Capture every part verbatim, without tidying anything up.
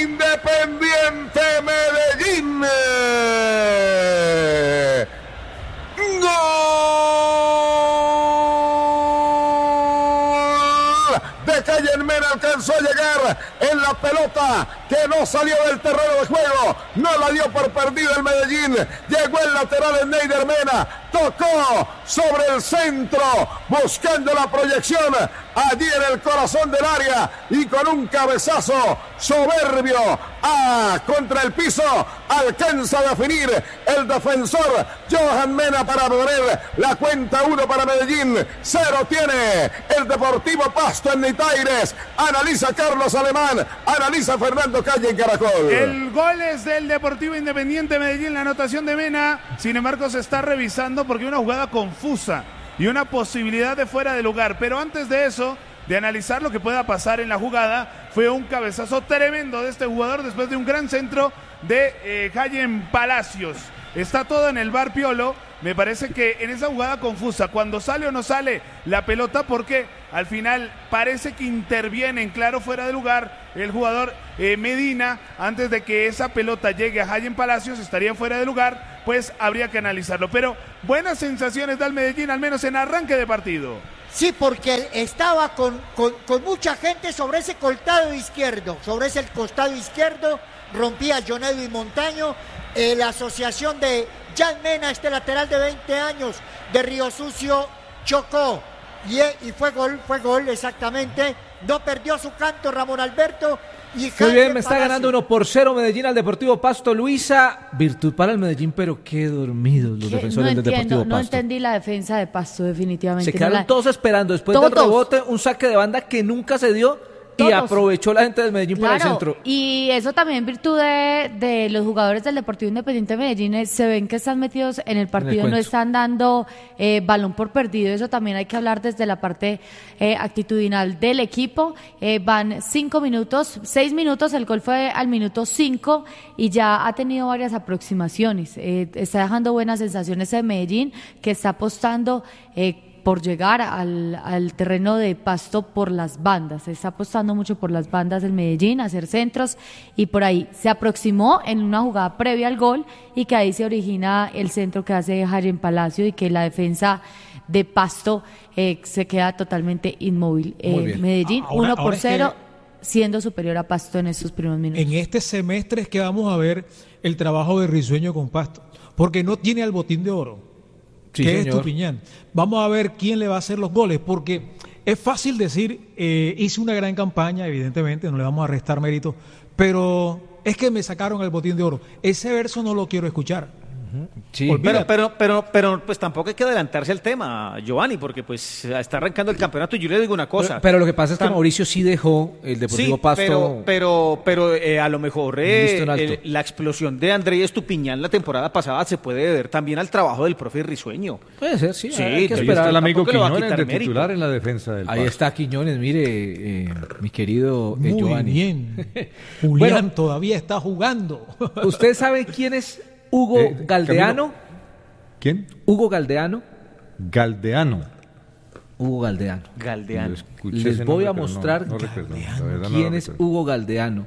Independiente Medellín. ¡Gol! De Cayen Mena, alcanzó a llegar en la pelota que no salió del terreno de juego, no la dio por perdido el Medellín, llegó el lateral en Neider Mena, tocó sobre el centro, buscando la proyección allí en el corazón del área y con un cabezazo soberbio ah, contra el piso, alcanza a definir el defensor Johan Mena para poner la cuenta uno para Medellín, cero tiene el Deportivo Pasto en Nitaires, analiza Carlos Alemán, analiza Fernando Calle en Caracol. El gol es del Deportivo Independiente Medellín, la anotación de Mena, sin embargo se está revisando porque hay una jugada confusa y una posibilidad de fuera de lugar, pero antes de eso, de analizar lo que pueda pasar en la jugada, fue un cabezazo tremendo de este jugador después de un gran centro de eh, Cayen Palacios. Está todo en el V A R Piolo. Me parece que en esa jugada confusa, cuando sale o no sale la pelota, porque al final parece que interviene en claro fuera de lugar el jugador eh, Medina, antes de que esa pelota llegue a Cayen Palacios, estaría fuera de lugar, pues habría que analizarlo. Pero buenas sensaciones da el Medellín, al menos en arranque de partido. Sí, porque estaba con, con, con mucha gente sobre ese costado izquierdo, sobre ese costado izquierdo, rompía John Edwin Montaño, eh, la asociación de Jan Mena, este lateral de veinte años de Río Sucio, chocó y, y fue gol, fue gol exactamente, no perdió su canto Ramón Alberto. Y muy bien, me está ganando uno por cero Medellín al Deportivo Pasto. Luisa, virtud para el Medellín, pero qué dormidos los ¿Qué? defensores no del Deportivo entiendo, Pasto. No entendí la defensa de Pasto, definitivamente. Se quedaron no la... todos esperando después todos. del rebote, un saque de banda que nunca se dio. Todos. Y aprovechó la gente del Medellín claro, por el centro. Y eso también en virtud de, de los jugadores del Deportivo Independiente de Medellín, eh, se ven que están metidos en el partido, en el no están dando eh, balón por perdido. Eso también hay que hablar desde la parte eh, actitudinal del equipo. Eh, van cinco minutos, seis minutos, el gol fue al minuto cinco y ya ha tenido varias aproximaciones. Eh, está dejando buenas sensaciones de Medellín, que está apostando eh, por llegar al, al terreno de Pasto por las bandas. Se está apostando mucho por las bandas del Medellín, a hacer centros, y por ahí se aproximó en una jugada previa al gol y que ahí se origina el centro que hace Cayen Palacio y que la defensa de Pasto eh, se queda totalmente inmóvil. Eh, Medellín ahora, uno por cero, que... siendo superior a Pasto en estos primeros minutos. En este semestre es que vamos a ver el trabajo de Risueño con Pasto, porque no tiene al botín de oro. Sí, que señor. Es Estupiñán. Vamos a ver quién le va a hacer los goles, porque es fácil decir, eh, hice una gran campaña, evidentemente, no le vamos a restar mérito, pero es que me sacaron el botín de oro. Ese verso no lo quiero escuchar. Sí, pero, pero, pero, pero pues tampoco hay que adelantarse al tema, Giovanni, porque pues está arrancando el campeonato y yo le digo una cosa. Pero, pero lo que pasa es que Tan... Mauricio sí dejó el Deportivo sí, Pasto. Pero, pero, pero eh, a lo mejor eh, eh, la explosión de Andrés Estupiñán la temporada pasada se puede deber también al trabajo del profe Risueño. Puede ser, sí. Sí, hay que ahí esperar. está el amigo Quiñones de mérito. titular en la defensa del Ahí Pasto. está Quiñones, mire, eh, mi querido eh, Muy Giovanni. bien. Julián bueno, todavía está jugando. ¿Usted sabe quién es Hugo eh, Galdeano? Camilo. ¿Quién? Hugo Galdeano. Galdeano. Hugo Galdeano. Galdeano. Les voy a mostrar no, no recuerdo, no quién no es Hugo Galdeano,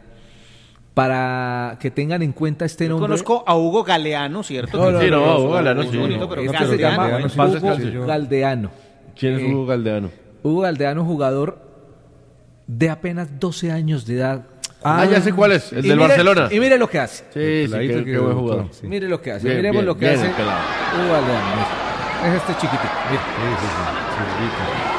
para que tengan en cuenta este Yo nombre. conozco a Hugo Galeano, ¿cierto? No, no, sí, no, Hugo Galeano sí. Bonito, pero este se llama Galdeano, Hugo Galdeano. ¿Quién es Hugo Galdeano? Hugo Galdeano, jugador de apenas doce años de edad. Ah, ya sé cuál es, el del mire, Barcelona. Y mire lo que hace. Sí, sí, que, que buen jugador. Sí. Mire lo que hace. Bien, Miremos bien, lo que bien, hace Hugo Galdeano. Es este chiquitito. Mire. Sí, sí,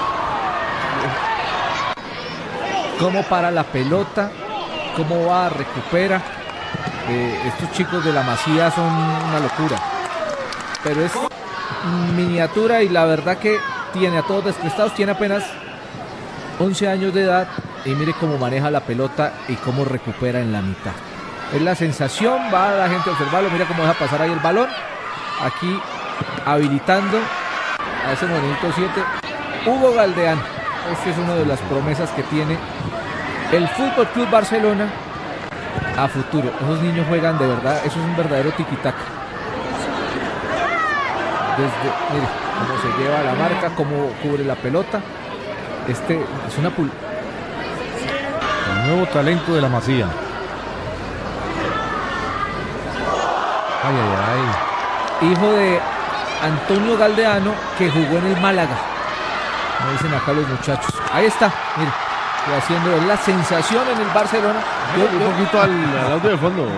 sí. Cómo para la pelota, cómo va, recupera. Eh, estos chicos de la Masía son una locura. Pero es miniatura y la verdad que tiene a todos desprestados. Tiene apenas once años de edad y mire cómo maneja la pelota y cómo recupera en la mitad. Es la sensación, va la gente a observarlo, mira cómo deja pasar ahí el balón. Aquí habilitando a ese morenito siete, Hugo Galdeano. Este es una de las promesas que tiene el Fútbol Club Barcelona a futuro. Esos niños juegan de verdad, eso es un verdadero tiquitaca. Desde, mire, cómo se lleva la marca, cómo cubre la pelota. Este es una pul... El nuevo talento de la Masía. Ay, ay, ay. Hijo de Antonio Galdeano, que jugó en el Málaga. Me dicen acá los muchachos. Ahí está, mire. Haciendo la sensación en el Barcelona. Yo, yo, un poquito al, al audio de fondo.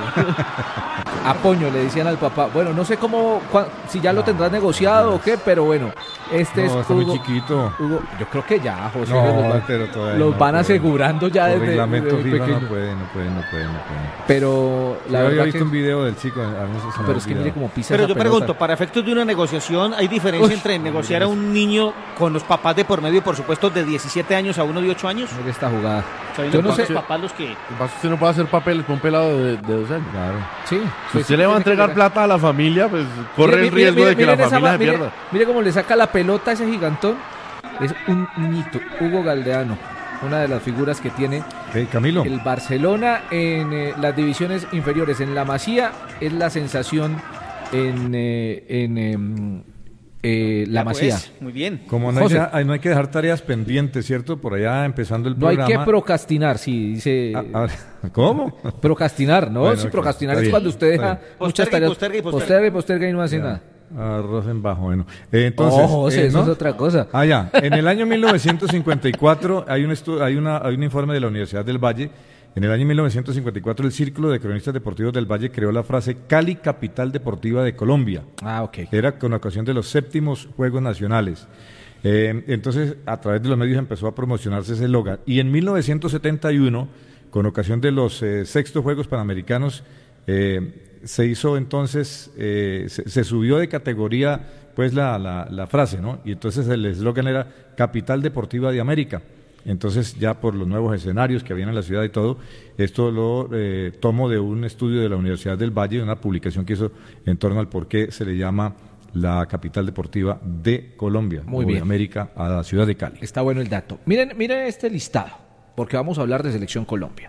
Apoño, le decían al papá. Bueno, no sé cómo, cua, si ya no, lo tendrás negociado no, o qué, pero bueno, este no, es está Hugo, muy chiquito. Hugo, yo creo que ya, José, no, los van, pero todavía los no van puede. asegurando ya Por desde reglamento desde FIFA pequeño. no puede, no puede, no puede, no puede. Pero la yo verdad había visto que... un video del chico. A mí se pero es que mire cómo pisa Pero esa yo pelota. pregunto, para efectos de una negociación, ¿hay diferencia Uy, entre negociar a un niño con los papás de por medio, por supuesto, de diecisiete años a uno de ocho años? Mire esta jugada. O sea, yo no sé. Los papás los que... Usted no puede hacer papeles con un pelado de, de dos años. Claro. Sí. Si usted le va a entregar plata a la familia, pues corre mire, el riesgo mire, mire, de que la familia se mire, pierda. Mire cómo le saca la pelota a ese gigantón. Es un niñito, Hugo Galdeano, una de las figuras que tiene hey, Camilo. el Barcelona en eh, las divisiones inferiores. En la Masía es la sensación en, eh, en eh, eh, la ya Masía. Pues, muy bien. Como no hay, hay, no hay que dejar tareas pendientes, ¿cierto? Por allá empezando el no programa. No hay que procrastinar, sí, dice... A, a, ¿Cómo? Procrastinar, ¿no? Bueno, sí, okay, procrastinar es bien, cuando usted deja muchas tareas. Posterga y posterga. Posterga y posterga y no hace ya. nada. Arroz en bajo, bueno. Eh, entonces, oh, José, eh, eso ¿no? es otra cosa. Ah, ya. En el año mil novecientos cincuenta y cuatro hay un, estu hay, una, hay un informe de la Universidad del Valle. En el año mil novecientos cincuenta y cuatro el Círculo de Cronistas Deportivos del Valle creó la frase Cali, capital deportiva de Colombia. Ah, ok. Era con ocasión de los séptimos Juegos Nacionales. Eh, entonces, a través de los medios empezó a promocionarse ese eslogan. Y en mil novecientos setenta y uno, con ocasión de los eh, sextos Juegos Panamericanos, eh, se hizo entonces, eh, se, se subió de categoría pues la, la, la frase, ¿no? Y entonces el eslogan era Capital Deportiva de América. Entonces ya por los nuevos escenarios que habían en la ciudad y todo, esto lo eh, tomo de un estudio de la Universidad del Valle, de una publicación que hizo en torno al por qué se le llama la capital deportiva de Colombia, Muy o bien. de América, a la ciudad de Cali. Está bueno el dato. Miren, miren este listado, porque vamos a hablar de Selección Colombia.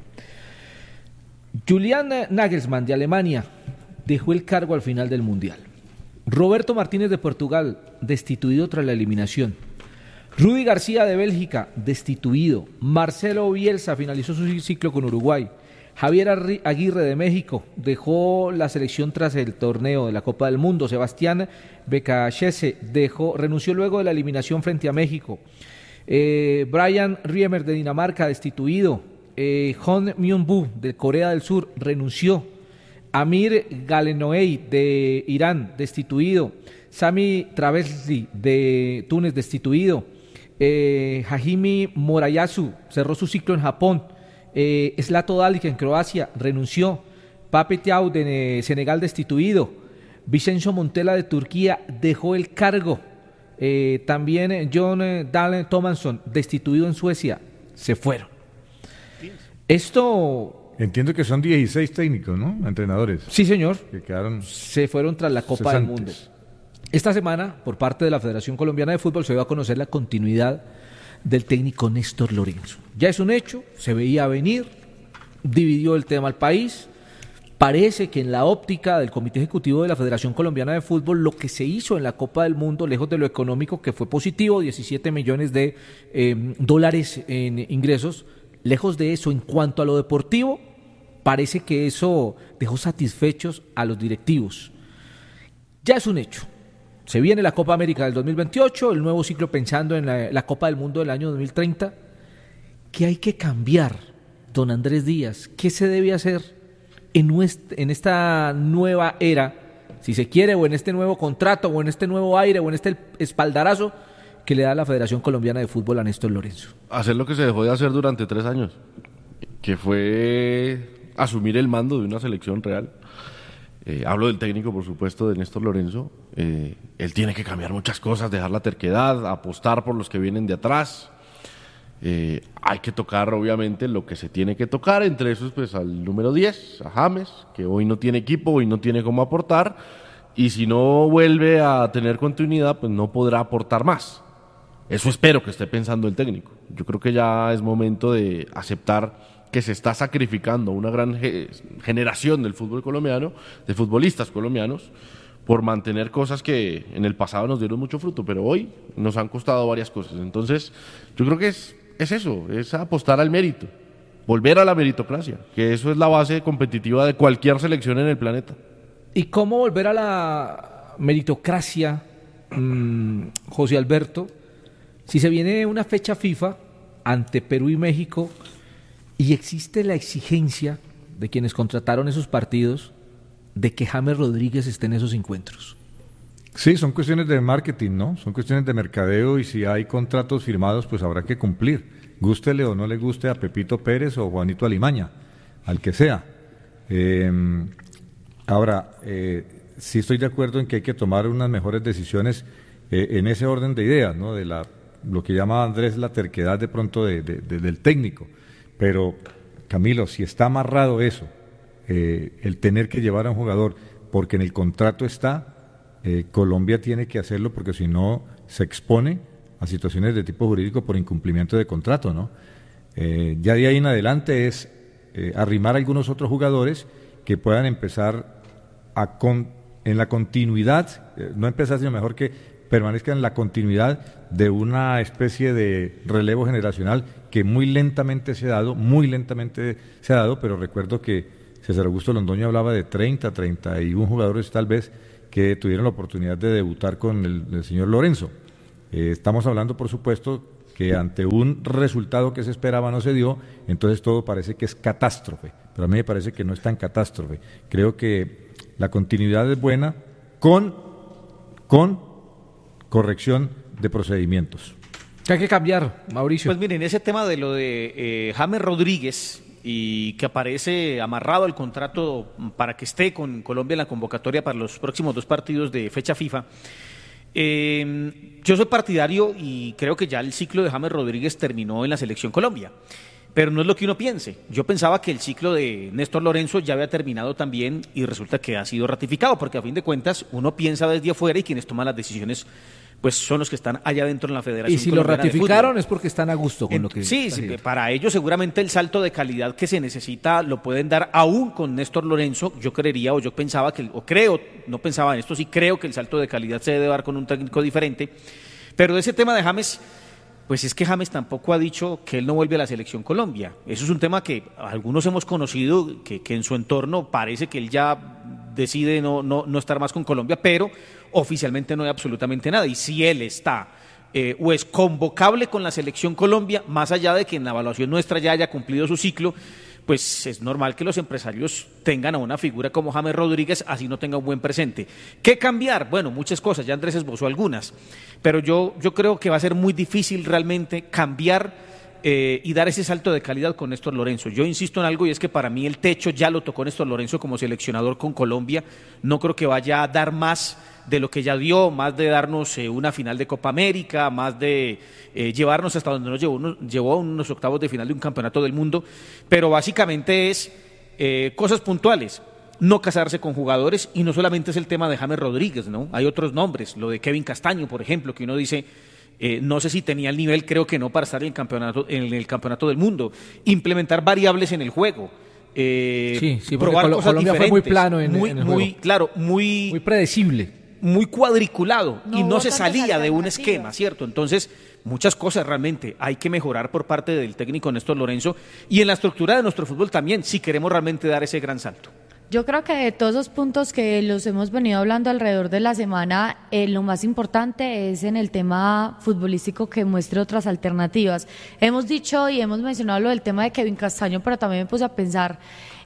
Julian Nagelsmann de Alemania dejó el cargo al final del Mundial. Roberto Martínez de Portugal, destituido tras la eliminación. Rudy García de Bélgica, destituido. Marcelo Bielsa finalizó su ciclo con Uruguay. Javier Aguirre de México dejó la selección tras el torneo de la Copa del Mundo. Sebastián Becachese dejó, renunció luego de la eliminación frente a México. Eh, Brian Riemer de Dinamarca, destituido. Eh, Hon Myung-bu de Corea del Sur renunció. Amir Galenoei de Irán, destituido. Sami Travesli de Túnez, destituido. Eh, Hajimi Morayasu cerró su ciclo en Japón. Eh, Zlato Dalic en Croacia renunció. Pape Thiaw de Senegal, destituido. Vicenzo Montella de Turquía dejó el cargo. Eh, también John Dalen Thomason, destituido en Suecia, se fueron. Esto... Entiendo que son dieciséis técnicos, ¿no? Entrenadores. Sí, señor. Que quedaron se fueron tras la Copa cesantes. del Mundo. Esta semana, por parte de la Federación Colombiana de Fútbol, se dio a conocer la continuidad del técnico Néstor Lorenzo. Ya es un hecho, se veía venir, dividió el tema al país. Parece que en la óptica del Comité Ejecutivo de la Federación Colombiana de Fútbol, lo que se hizo en la Copa del Mundo, lejos de lo económico, que fue positivo, diecisiete millones de eh, dólares en ingresos, lejos de eso, en cuanto a lo deportivo, parece que eso dejó satisfechos a los directivos. Ya es un hecho. Se viene la Copa América del dos mil veintiocho, el nuevo ciclo pensando en la, la Copa del Mundo del año dos mil treinta. ¿Qué hay que cambiar, don Andrés Díaz? ¿Qué se debe hacer en, nuestra, en esta nueva era, si se quiere, o en este nuevo contrato, o en este nuevo aire, o en este espaldarazo que le da la Federación Colombiana de Fútbol a Néstor Lorenzo? Hacer lo que se dejó de hacer durante tres años, que fue asumir el mando de una selección real. Eh, hablo del técnico, por supuesto, de Néstor Lorenzo. Eh, él tiene que cambiar muchas cosas, dejar la terquedad, apostar por los que vienen de atrás. Eh, hay que tocar, obviamente, lo que se tiene que tocar, entre esos, pues, al número diez, a James, que hoy no tiene equipo, hoy no tiene cómo aportar, y si no vuelve a tener continuidad, pues no podrá aportar más. Eso espero que esté pensando el técnico. Yo creo que ya es momento de aceptar que se está sacrificando una gran ge- generación del fútbol colombiano, de futbolistas colombianos, por mantener cosas que en el pasado nos dieron mucho fruto, pero hoy nos han costado varias cosas. Entonces, yo creo que es, es eso, es apostar al mérito, volver a la meritocracia, que eso es la base competitiva de cualquier selección en el planeta. ¿Y cómo volver a la meritocracia, mmm, José Alberto, si se viene una fecha FIFA ante Perú y México y existe la exigencia de quienes contrataron esos partidos de que James Rodríguez esté en esos encuentros? Sí, son cuestiones de marketing, ¿no? Son cuestiones de mercadeo y si hay contratos firmados, pues habrá que cumplir. Gústele o no le guste a Pepito Pérez o Juanito Alimaña, al que sea. Eh, ahora, eh, sí estoy de acuerdo en que hay que tomar unas mejores decisiones eh, en ese orden de ideas, ¿no? De la, lo que llama Andrés la terquedad de pronto de, de, de, del técnico. Pero, Camilo, si está amarrado eso, eh, el tener que llevar a un jugador, porque en el contrato está, eh, Colombia tiene que hacerlo porque si no se expone a situaciones de tipo jurídico por incumplimiento de contrato, ¿no? Eh, ya de ahí en adelante es eh, arrimar a algunos otros jugadores que puedan empezar a con, en la continuidad, eh, no empezar sino mejor que permanezcan en la continuidad de una especie de relevo generacional que muy lentamente se ha dado, muy lentamente se ha dado, pero recuerdo que César Augusto Londoño hablaba de treinta, treinta y uno jugadores tal vez que tuvieron la oportunidad de debutar con el, el señor Lorenzo. Eh, estamos hablando, por supuesto, que ante un resultado que se esperaba no se dio, entonces todo parece que es catástrofe, pero a mí me parece que no es tan catástrofe. Creo que la continuidad es buena con, con corrección de procedimientos. ¿Qué hay que cambiar, Mauricio? Pues miren, ese tema de lo de eh, James Rodríguez y que aparece amarrado al contrato para que esté con Colombia en la convocatoria para los próximos dos partidos de fecha FIFA. Eh, yo soy partidario y creo que ya el ciclo de James Rodríguez terminó en la Selección Colombia, pero no es lo que uno piense. Yo pensaba que el ciclo de Néstor Lorenzo ya había terminado también y resulta que ha sido ratificado, porque a fin de cuentas uno piensa desde afuera y quienes toman las decisiones pues son los que están allá dentro en la Federación Y si lo ratificaron es porque están a gusto con en, lo que Sí, sí, para ellos seguramente el salto de calidad que se necesita lo pueden dar aún con Néstor Lorenzo. Yo creería o yo pensaba que, o creo, no pensaba en esto, sí creo que el salto de calidad se debe dar con un técnico diferente. Pero de ese tema de James, pues es que James tampoco ha dicho que él no vuelve a la Selección Colombia. Eso es un tema que algunos hemos conocido, que, que en su entorno parece que él ya decide no, no, no estar más con Colombia, pero oficialmente no hay absolutamente nada. Y si él está eh, o es convocable con la Selección Colombia, más allá de que en la evaluación nuestra ya haya cumplido su ciclo, pues es normal que los empresarios tengan a una figura como James Rodríguez, así no tenga un buen presente. ¿Qué cambiar? Bueno, muchas cosas, ya Andrés esbozó algunas, pero yo, yo creo que va a ser muy difícil realmente cambiar Eh, y dar ese salto de calidad con Néstor Lorenzo. Yo insisto en algo y es que para mí el techo ya lo tocó Néstor Lorenzo como seleccionador con Colombia. No creo que vaya a dar más de lo que ya dio, más de darnos eh, una final de Copa América, más de eh, llevarnos hasta donde nos llevó, unos, llevó a unos octavos de final de un campeonato del mundo, pero básicamente es eh, cosas puntuales. No casarse con jugadores, y no solamente es el tema de James Rodríguez, ¿no? Hay otros nombres, lo de Kevin Castaño, por ejemplo, que uno dice, eh, no sé si tenía el nivel, creo que no, para estar en el campeonato, en el campeonato del mundo. Implementar variables en el juego. Eh, sí, sí, probar Col- cosas Colombia diferentes, fue muy plano en, muy, en el muy, juego. claro, muy, muy predecible, muy cuadriculado, No y no hubo se tantas salía de un alternativas. esquema, ¿cierto? Entonces, muchas cosas realmente hay que mejorar por parte del técnico Néstor Lorenzo y en la estructura de nuestro fútbol también, si queremos realmente dar ese gran salto. Yo creo que de todos esos puntos que los hemos venido hablando alrededor de la semana, eh, lo más importante es en el tema futbolístico que muestre otras alternativas. Hemos dicho y hemos mencionado lo del tema de Kevin Castaño, pero también me puse a pensar,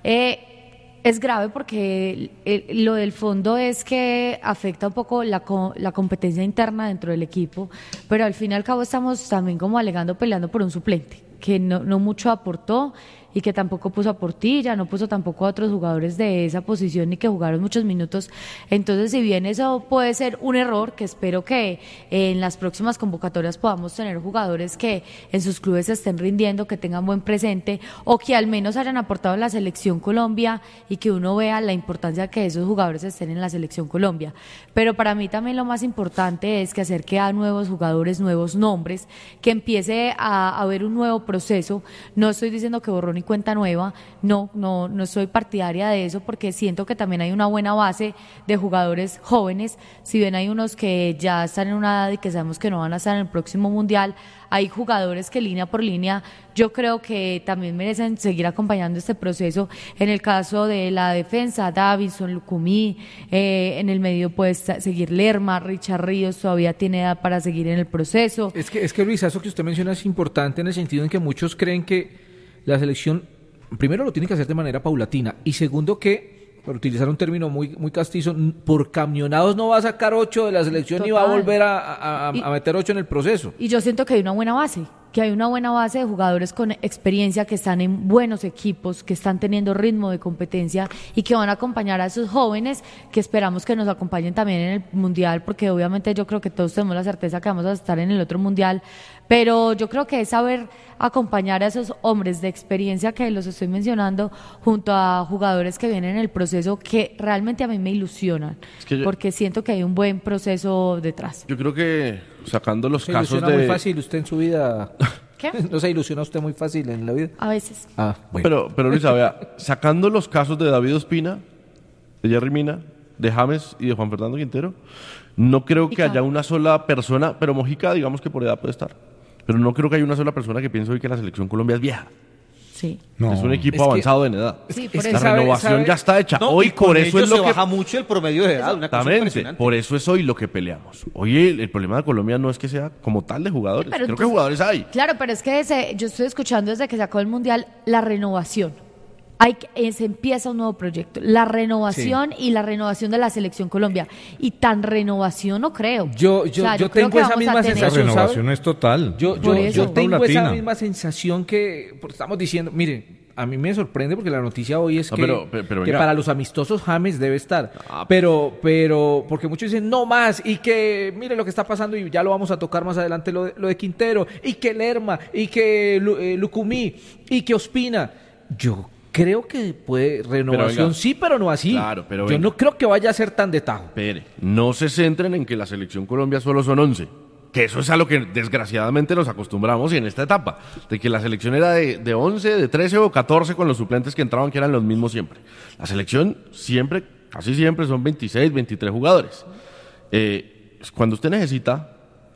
eh, es grave porque el, el, lo del fondo es que afecta un poco la, co- la competencia interna dentro del equipo, pero al fin y al cabo estamos también como alegando, peleando por un suplente que no, no mucho aportó y que tampoco puso a Portilla, no puso tampoco a otros jugadores de esa posición ni que jugaron muchos minutos. Entonces, si bien eso puede ser un error, que espero que en las próximas convocatorias podamos tener jugadores que en sus clubes estén rindiendo, que tengan buen presente o que al menos hayan aportado en la Selección Colombia y que uno vea la importancia que esos jugadores estén en la Selección Colombia. Pero para mí también lo más importante es que acerque a nuevos jugadores, nuevos nombres, que empiece a haber un nuevo proceso. No estoy diciendo que borrón y y cuenta nueva. No, no, no soy partidaria de eso porque siento que también hay una buena base de jugadores jóvenes. Si bien hay unos que ya están en una edad y que sabemos que no van a estar en el próximo mundial, hay jugadores que línea por línea yo creo que también merecen seguir acompañando este proceso. En el caso de la defensa, Davinson, Lucumí, eh, en el medio puede seguir Lerma, Richard Ríos todavía tiene edad para seguir en el proceso. Es que, es que Luis, eso que usted menciona es importante en el sentido en que muchos creen que la selección, primero lo tiene que hacer de manera paulatina, y segundo que, por utilizar un término muy muy castizo, por camionados no va a sacar ocho de la selección. Total. Y va a volver a, a, a, y, a meter ocho en el proceso. Y yo siento que hay una buena base, que hay una buena base de jugadores con experiencia, que están en buenos equipos, que están teniendo ritmo de competencia y que van a acompañar a esos jóvenes que esperamos que nos acompañen también en el Mundial, porque obviamente yo creo que todos tenemos la certeza que vamos a estar en el otro Mundial, pero yo creo que es saber acompañar a esos hombres de experiencia que los estoy mencionando junto a jugadores que vienen en el proceso que realmente a mí me ilusionan, es que yo, porque siento que hay un buen proceso detrás. Yo creo que sacando los se casos ilusiona de... muy fácil usted en su vida. ¿Qué? ¿No se ilusiona usted muy fácil en la vida? A veces. Ah, bueno. Pero, pero Luisa, vea, sacando los casos de David Ospina, de Jerry Mina, de James y de Juan Fernando Quintero, no creo que haya una sola persona, pero Mojica digamos que por edad puede estar, pero no creo que haya una sola persona que piense hoy que la selección Colombia es vieja. Sí. No. Es un equipo es avanzado que, en edad. Sí, por la sabe, renovación sabe, ya está hecha. No, hoy por eso es lo se que baja mucho el promedio de edad. Exactamente. Por eso es hoy lo que peleamos. Hoy el, el problema de Colombia no es que sea como tal de jugadores. Sí, creo entonces, que jugadores hay. Claro, pero es que ese, yo estoy escuchando desde que sacó el Mundial la renovación. Hay, se empieza un nuevo proyecto, la renovación sí. y la renovación de la Selección Colombia. Y tan renovación no creo. Yo, yo, o sea, yo, yo tengo esa misma sensación. La renovación ¿sabe? Es total. Yo, yo, yo tengo Paulatina. Esa misma sensación que estamos diciendo, miren, a mí me sorprende porque la noticia hoy es no, que, pero, pero, pero que para los amistosos James debe estar. Ah, pero, pero, porque muchos dicen no más y que mire lo que está pasando y ya lo vamos a tocar más adelante lo de, lo de Quintero y que Lerma y que eh, Lucumí y que Ospina. Yo creo que puede renovación pero venga, sí, pero no así. Claro, pero yo venga. No creo que vaya a ser tan de tajo. Espere, no se centren en que la Selección Colombia solo son once. Que eso es a lo que desgraciadamente nos acostumbramos y en esta etapa, de que la selección era de, de once, de trece o catorce con los suplentes que entraban, que eran los mismos siempre. La selección siempre, casi siempre son veintiséis, veintitrés jugadores. Eh, cuando usted necesita,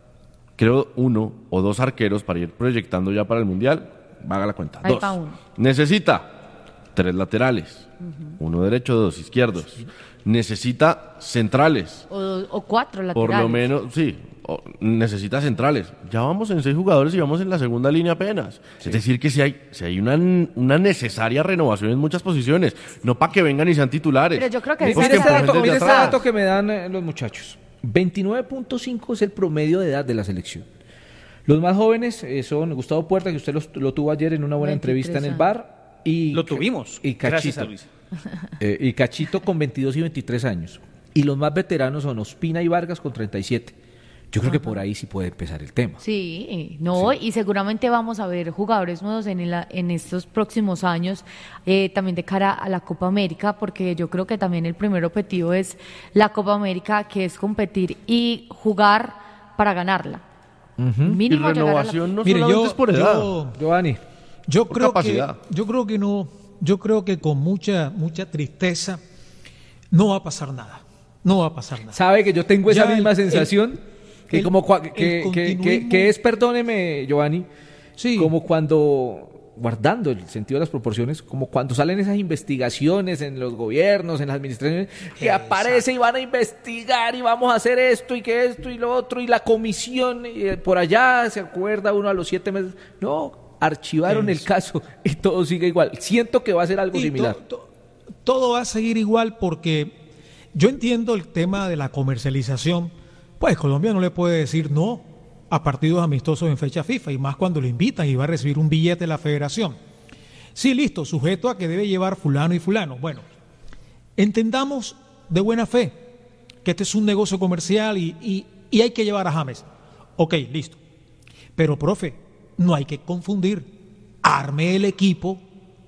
creo, uno o dos arqueros para ir proyectando ya para el Mundial, haga la cuenta. Dos. Necesita tres laterales, uh-huh. uno derecho, dos izquierdos. Sí. Necesita centrales. O, o cuatro laterales. Por lo menos, sí. Necesita centrales. Ya vamos en seis jugadores y vamos en la segunda línea apenas. Sí. Es decir, que si hay, si hay una, una necesaria renovación en muchas posiciones, no para que vengan y sean titulares. Pero yo creo que mire este dato, mire este dato que me dan eh, los muchachos. veintinueve punto cinco es el promedio de edad de la selección. Los más jóvenes eh, son Gustavo Puerta, que usted lo, lo tuvo ayer en una buena entrevista en el bar. Y lo tuvimos. Y Cachito. eh, y Cachito con veintidós y veintitrés años. Y los más veteranos son Ospina y Vargas con treinta y siete. Yo creo Ajá. que por ahí sí puede empezar el tema. Sí, no, sí. Y seguramente vamos a ver jugadores nuevos en, el, en estos próximos años, eh, también de cara a la Copa América, porque yo creo que también el primer objetivo es la Copa América, que es competir y jugar para ganarla. Uh-huh. Mínimo y renovación la... no Mire, solamente yo, es por edad. Yo, Giovanni, yo creo capacidad. que yo creo que no, yo creo que con mucha mucha tristeza no va a pasar nada. No va a pasar nada. ¿Sabe que yo tengo esa ya misma el, sensación? El, Que, el, como cua, que, que, que, que es, perdóneme, Giovanni, sí. como cuando, guardando el sentido de las proporciones, como cuando salen esas investigaciones en los gobiernos, en las administraciones, que Exacto. aparece y van a investigar y vamos a hacer esto y que esto y lo otro, y la comisión, y por allá se acuerda uno a los siete meses. No, archivaron Eso. el caso y todo sigue igual. Siento que va a ser algo y similar. To, to, todo va a seguir igual porque yo entiendo el tema de la comercialización. Pues Colombia no le puede decir no a partidos amistosos en fecha FIFA, y más cuando lo invitan y va a recibir un billete de la federación. Sí, listo, sujeto a que debe llevar fulano y fulano. Bueno, entendamos de buena fe que este es un negocio comercial y, y, y hay que llevar a James. Ok, listo. Pero, profe, no hay que confundir. Arme el equipo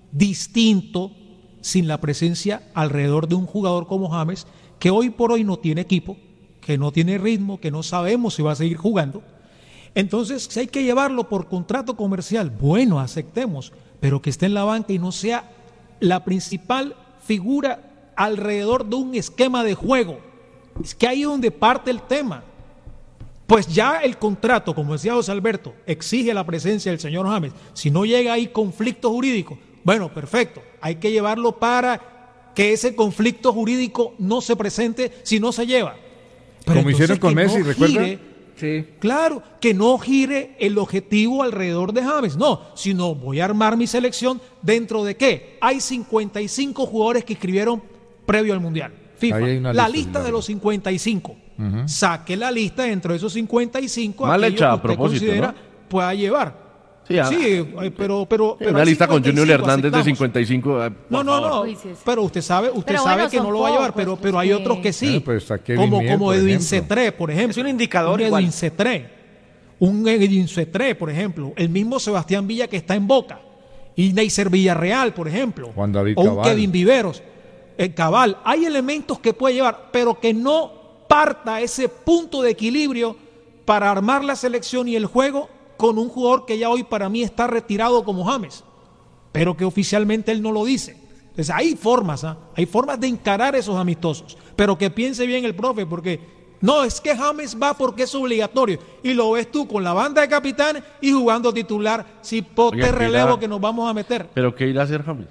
distinto sin la presencia alrededor de un jugador como James, que hoy por hoy no tiene equipo, que no tiene ritmo, que no sabemos si va a seguir jugando. Entonces, si hay que llevarlo por contrato comercial, bueno, aceptemos, pero que esté en la banca y no sea la principal figura alrededor de un esquema de juego. Es que ahí es donde parte el tema. Pues ya el contrato, como decía José Alberto, exige la presencia del señor James. Si no llega ahí conflicto jurídico, bueno, perfecto, hay que llevarlo para que ese conflicto jurídico no se presente si no se lleva. Pero como hicieron con Messi, no ¿recuerda? Sí. Claro, que no gire el objetivo alrededor de James, no, sino voy a armar mi selección dentro de ¿qué? Hay cincuenta y cinco jugadores que escribieron previo al Mundial. FIFA, la lista, lista de los cincuenta y cinco. Uh-huh. Saque la lista dentro de esos cincuenta y cinco mal hecha, que usted considera, ¿no? Pueda llevar. Sí, sí, pero, pero, pero una lista con Junior Hernández aceptamos. De cincuenta y cinco. Eh, no, no, no. Uy, sí, sí. Pero usted sabe, usted pero sabe bueno, que no lo va a llevar, pero, pues, pero hay otros que sí. Eh, pues, como Mier, como Edwin Cetré, por ejemplo. Es un indicador. Un Edwin Cetré. Un Edwin Cetré, por ejemplo. El mismo Sebastián Villa que está en Boca. Y Neisser Villarreal, por ejemplo. Juan David o Cabal. un Kevin Viveros. El Cabal. Hay elementos que puede llevar, pero que no parta ese punto de equilibrio para armar la selección y el juego con un jugador que ya hoy para mí está retirado como James, pero que oficialmente él no lo dice. Entonces hay formas, ¿eh? hay formas de encarar esos amistosos, pero que piense bien el profe, porque no, es que James va porque es obligatorio, y lo ves tú con la banda de capitanes y jugando titular, si pote relevo irá, que nos vamos a meter. ¿Pero qué irá a hacer James?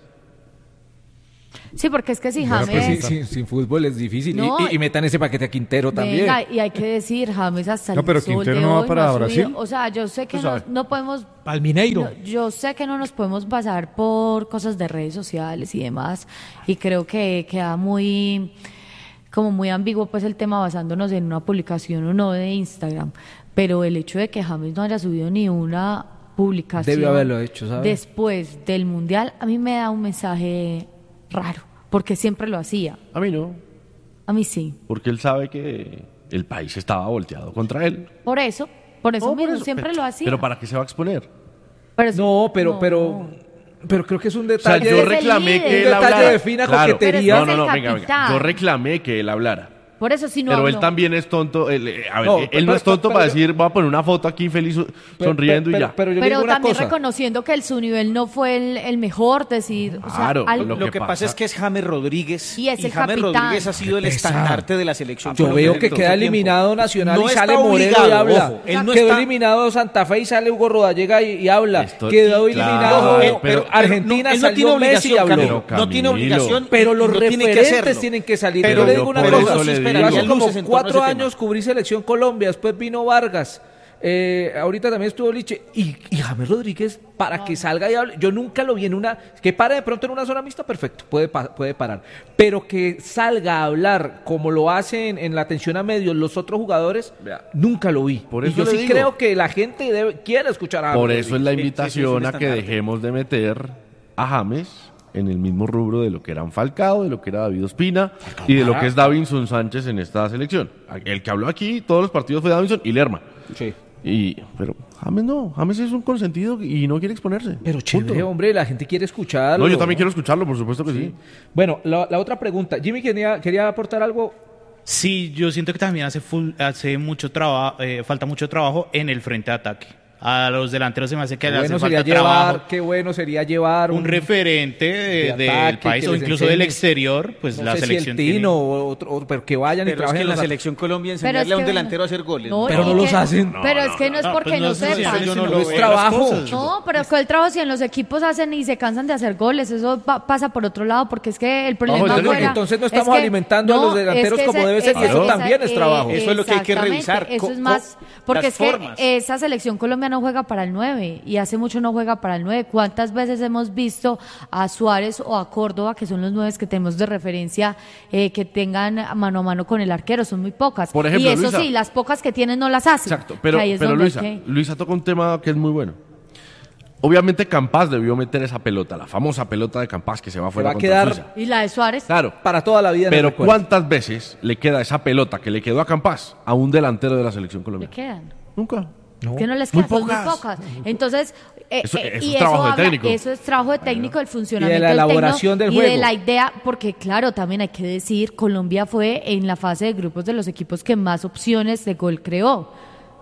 Sí, porque es que si James... Bueno, pues, sin, sin fútbol es difícil. No, y, y metan ese paquete a Quintero también. Venga, y hay que decir, James hasta el No, pero Quintero no va para Brasil. O sea, yo sé que no, no podemos... Al Mineiro. No, yo sé que no nos podemos basar por cosas de redes sociales y demás. Y creo que queda muy... como muy ambiguo pues el tema basándonos en una publicación o no de Instagram. Pero el hecho de que James no haya subido ni una publicación... Debió haberlo hecho, ¿sabes? Después del Mundial, a mí me da un mensaje... raro, porque siempre lo hacía. A mí no. A mí sí. Porque él sabe que el país estaba volteado contra él. Por eso, por eso no, mismo, por eso. siempre pero, lo hacía. Pero ¿para qué se va a exponer? Pero no, pero, no. pero, pero creo que es un detalle. O sea, yo reclamé que él un detalle hablara. de fina claro. coquetería. No, no, no, venga, venga. Yo reclamé que él hablara. Por eso sí no Pero habló. él también es tonto. Él, a ver, no, él pero, no es tonto pero, para pero, decir, voy a poner una foto aquí feliz sonriendo pero, y ya. Pero, pero, pero también cosa. reconociendo que el, su nivel no fue el, el mejor, decir, claro, o sea, al, lo, lo que pasa, pasa es que es James Rodríguez y, es y el James capitán. Rodríguez ha sido el estandarte de la selección. Yo veo que queda eliminado tiempo. Nacional no y sale Moreno y habla. Ojo, él no quedó está... eliminado Santa Fe y sale Hugo Rodallega y, y habla. Esto, quedó claro, eliminado pero, pero, pero, Argentina no, salió Messi y habló. Camilo, no tiene obligación, pero los no referentes tiene que tienen que salir. Pero yo le digo una cosa, hace como cuatro años cubrí Selección Colombia, después vino Vargas, eh, ahorita también estuvo Liche, y, y James Rodríguez, para que salga y hable, yo nunca lo vi en una, que pare de pronto en una zona mixta, perfecto, puede, puede parar, pero que salga a hablar como lo hacen en la atención a medios los otros jugadores, Vea. nunca lo vi. Por eso y yo sí digo, creo que la gente debe, quiere escuchar a James Por eso Rodríguez. es la invitación sí, sí, sí, a que dejemos de meter a James en el mismo rubro de lo que era Falcao, de lo que era David Ospina y de lo que es Davinson Sánchez en esta selección. El que habló aquí todos los partidos fue Davinson y Lerma. Sí. Y, pero James no, James es un consentido y no quiere exponerse. Pero chévere, hombre, la gente quiere escucharlo. No, yo también quiero escucharlo, por supuesto que sí. sí. Bueno, la, la otra pregunta, Jimmy quería, quería aportar algo. Sí, yo siento que también hace, full, hace mucho trabajo, eh, falta mucho trabajo en el frente de ataque. A los delanteros se me hace que qué hace bueno falta sería llevar, trabajo. Qué bueno sería llevar un, un referente de, de ataque, del país o incluso del exterior, pues no la sé selección si el Tino tiene... o, otro, o, pero que vayan pero y trabajen es que en la los... selección Colombia enseñarle es que, a un delantero a hacer goles. No, pero no los que, hacen. Pero no, es que no, no es porque no, no, pues no sepan. yo no no es trabajo. No, pero es que el trabajo si en los equipos hacen y se cansan de hacer goles, eso va, pasa por otro lado, porque es que el problema Vamos, fuera, entonces no estamos es que, alimentando no, a los delanteros es que como ese, debe ser, y eso esa, también es trabajo. Eso es lo que hay que revisar. Eso es más, porque es que esa selección Colombia no juega para el nueve y hace mucho no juega para el nueve. ¿Cuántas veces hemos visto a Suárez o a Córdoba, que son los nueve que tenemos de referencia, eh, que tengan mano a mano con el arquero? Son muy pocas. Por ejemplo, y eso Luisa, sí, las pocas que tienen no las hacen. Exacto, pero, pero Luisa, que... Luisa toca un tema que es muy bueno. Obviamente Campas debió meter esa pelota, la famosa pelota de Campas que se va fuera va a contra quedar... Suiza. Y la de Suárez. Claro. Para toda la vida. Pero ¿cuántas veces le queda esa pelota que le quedó a Campas a un delantero de la selección colombiana? ¿Le quedan? Nunca. No. Que no les quedan, muy son pocas. muy pocas. Entonces, eh, eso, eh, eso y es trabajo eso, de habla, técnico. eso es trabajo de técnico, el funcionamiento y de la elaboración del, del y juego. de la idea, porque claro, también hay que decir, Colombia fue en la fase de grupos de los equipos que más opciones de gol creó.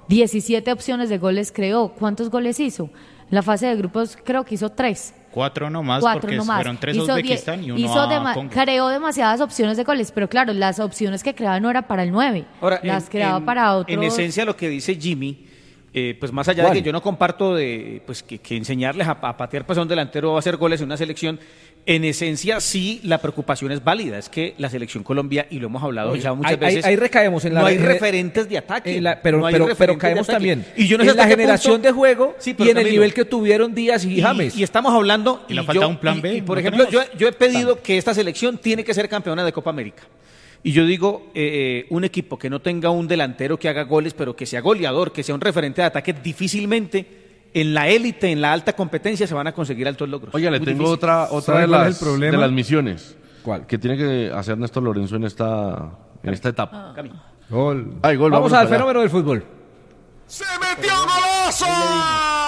diecisiete opciones de goles creó. ¿Cuántos goles hizo? En la fase de grupos creo que hizo tres. Cuatro nomás, Cuatro porque nomás. fueron tres hizo Uzbekistán die- y uno hizo a dema- Congo. Creó demasiadas opciones de goles, pero claro, las opciones que creaba no era para el nueve. Ahora, las en, creaba en- para otros. En esencia, lo que dice Jimmy, eh, pues más allá ¿Cuál? de que yo no comparto de pues que, que enseñarles a, a patear pues a un delantero o a hacer goles en una selección, en esencia sí la preocupación es válida. Es que la selección Colombia, y lo hemos hablado Oye, ya muchas ahí- veces, ahí- ahí recaemos en la no hay gener- referentes de ataque. En la- pero, no hay pero, pero referentes de caemos ataque. también Y yo no sé en la hasta qué generación punto- de juego Sí, y pero en el Camilo, nivel que tuvieron Díaz y, y, James. y estamos hablando. Y le y falta yo- un plan y- B, y, por no ejemplo, yo, tenemos. yo he pedido que esta selección tiene que ser campeona de Copa América. Y yo digo, eh, un equipo que no tenga un delantero que haga goles, pero que sea goleador, que sea un referente de ataque, difícilmente en la élite, en la alta competencia, se van a conseguir altos logros. Oiga, le Muy tengo difícil. otra, otra ¿Sabe de, cuál es las, el problema? de las misiones. ¿Cuál? Que tiene que hacer Néstor Lorenzo en esta, en esta etapa. Cami. Gol. Ay, gol, Vamos vámonos al para allá. fenómeno del fútbol. ¡Se metió golazo!